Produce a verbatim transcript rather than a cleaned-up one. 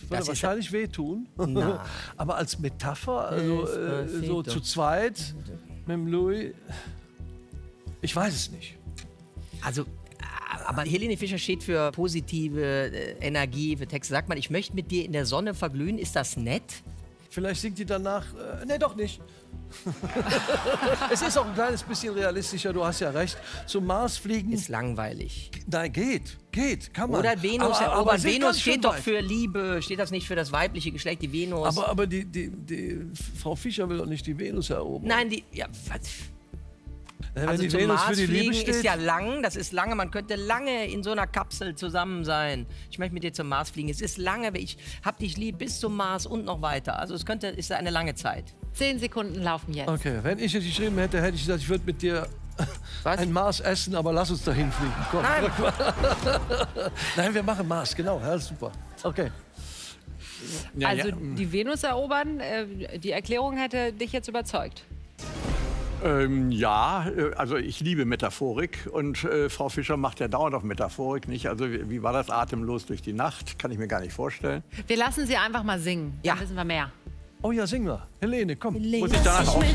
würde Das wahrscheinlich wehtun. Nein. Aber als Metapher, also äh, so zu zweit mit dem Louis, ich weiß es nicht. Also, aber Helene Fischer steht für positive äh, Energie, für Texte. Sagt man, ich möchte mit dir in der Sonne verglühen. Ist das nett? Vielleicht singt die danach, äh, nee, doch nicht. Es ist auch ein kleines bisschen realistischer, du hast ja recht. Zum Mars fliegen, Ist langweilig. nein, geht, geht, kann man. Oder Venus. aber, Aber, aber sie ist Venus ganz schön steht doch weit. für Liebe. Steht das nicht für das weibliche Geschlecht, die Venus? Aber, aber die, die, die Frau Fischer will doch nicht die Venus erobern. Nein, die... Ja, was? Wenn Also die zum Venus Mars für die Liebe fliegen steht, ist ja lang, das ist lange, man könnte lange in so einer Kapsel zusammen sein. Ich möchte mit dir zum Mars fliegen. Es ist lange, ich hab dich lieb bis zum Mars und noch weiter. Also es könnte, ist eine lange Zeit. Zehn Sekunden laufen jetzt. Okay, wenn ich jetzt geschrieben hätte, hätte ich gesagt, ich würde mit dir Was? ein Mars essen, aber lass uns dahin fliegen. Komm. Nein. Nein, wir machen Mars, genau, ja, super. Okay. Ja, Also ja. die Venus erobern, äh, die Erklärung hätte dich jetzt überzeugt. Ähm, ja, äh, also ich liebe Metaphorik und äh, Frau Fischer macht ja dauernd auf Metaphorik, nicht? Also wie, wie war das atemlos durch die Nacht? Kann ich mir gar nicht vorstellen. Wir lassen sie einfach mal singen. Ja. Dann wissen wir mehr. Oh ja, sing mal. Helene, komm. Muss ich danach Was ich auch mit